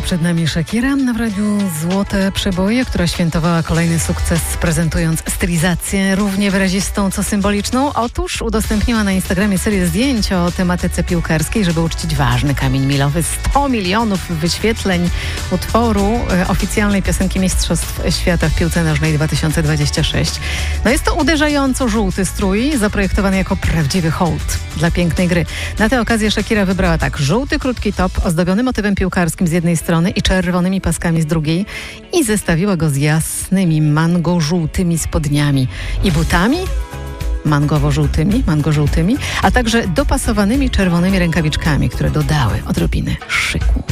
przed nami Shakira w Radiu Złote Przeboje, która świętowała kolejny sukces, prezentując stylizację równie wyrazistą, co symboliczną. Otóż udostępniła na Instagramie serię zdjęć o tematyce piłkarskiej, żeby uczcić ważny kamień milowy. 100 milionów wyświetleń utworu oficjalnej piosenki Mistrzostw Świata w piłce nożnej 2026. No jest to uderzająco żółty strój, zaprojektowany jako prawdziwy hołd dla pięknej gry. Na tę okazję Shakira wybrała żółty krótki top ozdobiony motywem piłkarskim z jednej strony i czerwonymi paskami z drugiej i zestawiła go z jasnymi mango-żółtymi spodniami i butami mango-żółtymi, a także dopasowanymi czerwonymi rękawiczkami, które dodały odrobiny szyku.